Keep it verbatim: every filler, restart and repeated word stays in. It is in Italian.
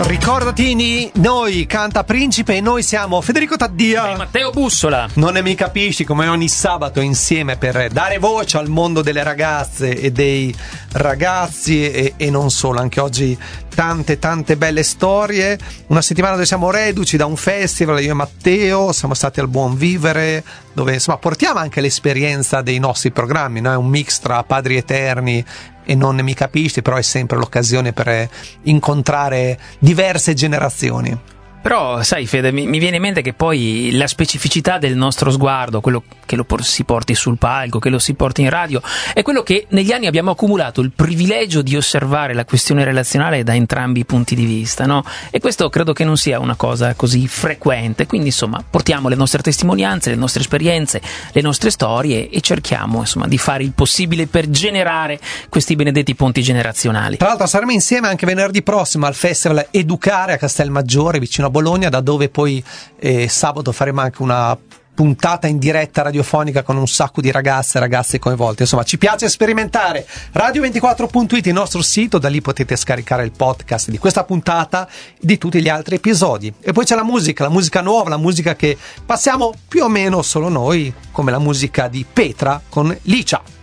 Ricordatini, noi canta Principe e noi siamo Federico Taddia e Matteo Bussola. Non ne mi capisci, come ogni sabato insieme per dare voce al mondo delle ragazze e dei ragazzi e, e non solo, anche oggi tante tante belle storie. Una settimana dove siamo reduci da un festival, io e Matteo siamo stati al Buon Vivere, dove insomma portiamo anche l'esperienza dei nostri programmi, no? È un mix tra Padri Eterni e Non ne mi capisci, però è sempre l'occasione per incontrare diverse generazioni. Però sai Fede, mi, mi viene in mente che poi la specificità del nostro sguardo, quello che lo por- si porti sul palco, che lo si porti in radio, è quello che negli anni abbiamo accumulato il privilegio di osservare la questione relazionale da entrambi i punti di vista, no? E questo credo che non sia una cosa così frequente, quindi insomma portiamo le nostre testimonianze, le nostre esperienze, le nostre storie e cerchiamo insomma di fare il possibile per generare questi benedetti ponti generazionali. Tra l'altro saremo insieme anche venerdì prossimo al Festival Educare a Castelmaggiore, vicino a Bologna, da dove poi eh, sabato faremo anche una puntata in diretta radiofonica con un sacco di ragazze e ragazzi coinvolti. Insomma, ci piace sperimentare. radio ventiquattro punto it, il nostro sito, da lì potete scaricare il podcast di questa puntata e di tutti gli altri episodi. E poi c'è la musica, la musica nuova, la musica che passiamo più o meno solo noi, come la musica di Petra con Licia.